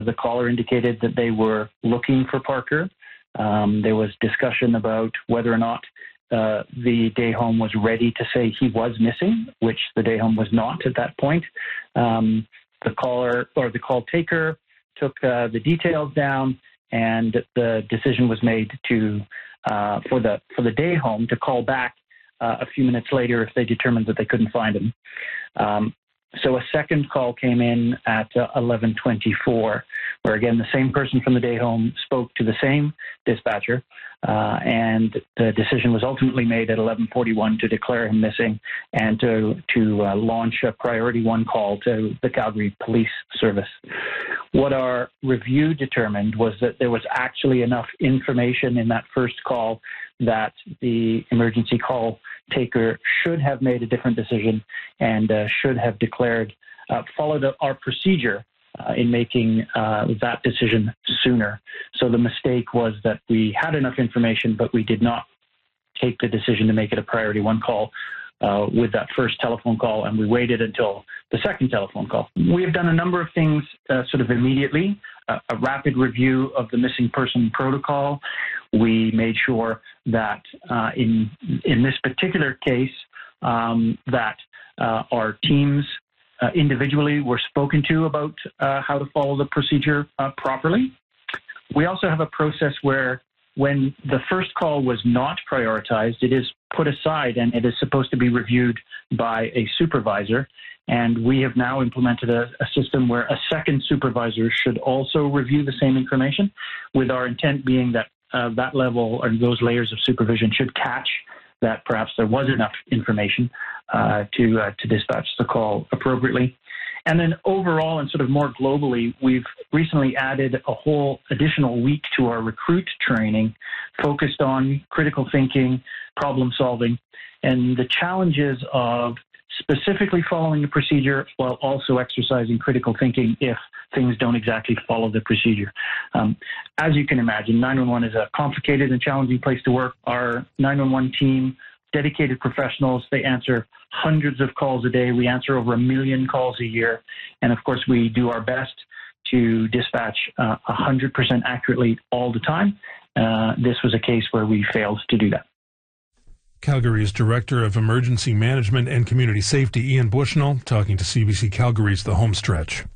The caller indicated that they were looking for Parker. There was discussion about whether or not the day home was ready to say he was missing, which the day home was not at that point. The caller or the call taker took the details down, and the decision was made to for the day home to call back a few minutes later if they determined that they couldn't find him. So a second call came in at 11:24, where again the same person from the day home spoke to the same dispatcher, and the decision was ultimately made at 11:41 to declare him missing and to launch a priority one call to the Calgary Police Service. What our review determined was that there was actually enough information in that first call that the emergency call taker should have made a different decision and should have followed our procedure in making that decision sooner. So the mistake was that we had enough information, but we did not take the decision to make it a priority one call with that first telephone call, and we waited until the second telephone call. We have done a number of things sort of immediately, a rapid review of the missing person protocol. We made sure that in this particular case that our teams individually were spoken to about how to follow the procedure properly. We also have a process where when the first call was not prioritized, it is put aside and it is supposed to be reviewed by a supervisor. And we have now implemented a system where a second supervisor should also review the same information, with our intent being that that level or those layers of supervision should catch that perhaps there was enough information to dispatch the call appropriately. And then overall and sort of more globally, we've recently added a whole additional week to our recruit training focused on critical thinking, problem solving, and the challenges of specifically following the procedure while also exercising critical thinking if things don't exactly follow the procedure. As you can imagine, 911 is a complicated and challenging place to work. Our 911 team, dedicated professionals, they answer hundreds of calls a day. We answer over 1 million calls a year. And of course, we do our best to dispatch 100% accurately all the time. This was a case where we failed to do that. Calgary's Director of Emergency Management and Community Safety, Ian Bushnell, talking to CBC Calgary's The Home Stretch.